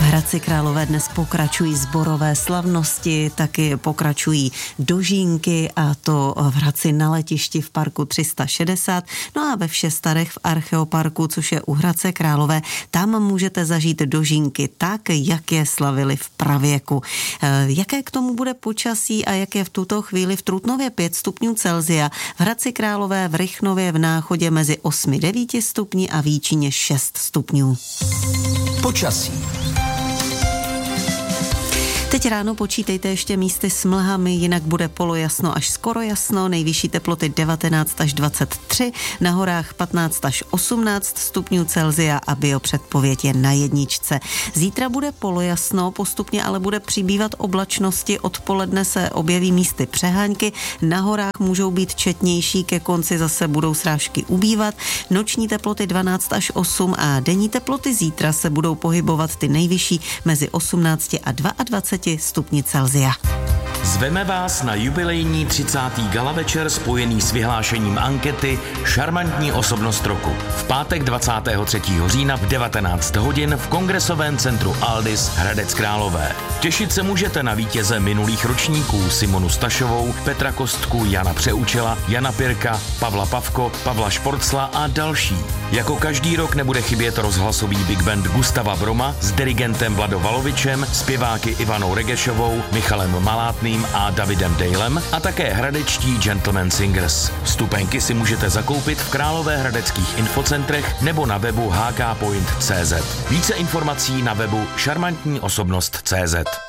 Hradci Králové dnes pokračují sborové slavnosti, taky pokračují dožínky, a to v Hradci na letišti v parku 360, no a ve Všestarech v Archeoparku, což je u Hradce Králové. Tam můžete zažít dožínky tak, jak je slavili v pravěku. Jaké k tomu bude počasí a jak je v tuto chvíli v Trutnově 5 stupňů Celsia, v Hradci Králové, v Rychnově, v Náchodě mezi 8-9 stupni a v Jíčíně 6 stupňů. Počasí. Teď ráno počítejte ještě místy s mlhami, jinak bude polojasno až skoro jasno, nejvyšší teploty 19 až 23, na horách 15 až 18 stupňů Celsia a biopředpověď je na 1. Zítra bude polojasno, postupně ale bude přibývat oblačnosti, odpoledne se objeví místy přehánky, na horách můžou být četnější, ke konci zase budou srážky ubývat, noční teploty 12 až 8 a denní teploty zítra se budou pohybovat ty nejvyšší mezi 18 a 22 stupni Celsia. Zveme vás na jubilejní 30. gala večer spojený s vyhlášením ankety Šarmantní osobnost roku. V pátek 23. října v 19 hodin v Kongresovém centru Aldis Hradec Králové. Těšit se můžete na vítěze minulých ročníků Simonu Stašovou, Petra Kostku, Jana Přeučela, Jana Pirka, Pavla Pavko, Pavla Šporcla a další. Jako každý rok nebude chybět rozhlasový big band Gustava Broma s dirigentem Vlado Valovičem, zpěváky Ivanou Regešovou, Michalem Malátným a Davidem Dejlem a také hradečtí Gentleman Singers. Vstupenky si můžete zakoupit v královéhradeckých infocentrech nebo na webu hkpoint.cz. Více informací na webu šarmantníosobnost.cz.